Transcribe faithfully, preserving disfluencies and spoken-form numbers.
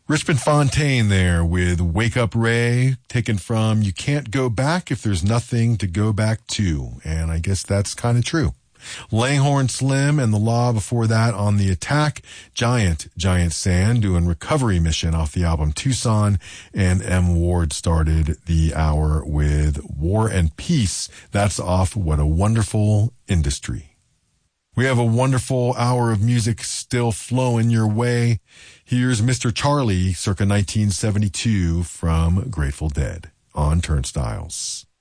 Richmond Fontaine there with Wake Up Ray, taken from You Can't Go Back If There's Nothing to Go Back To. And I guess that's kind of true. Langhorne Slim and The Law before that on The Attack. Giant, Giant Sand doing Recovery Mission off the album Tucson. And M. Ward started the hour with War and Peace. That's off What a Wonderful Industry. We have a wonderful hour of music still flowing your way. Here's Mister Charlie, circa nineteen seventy-two, from Grateful Dead on Turnstiles.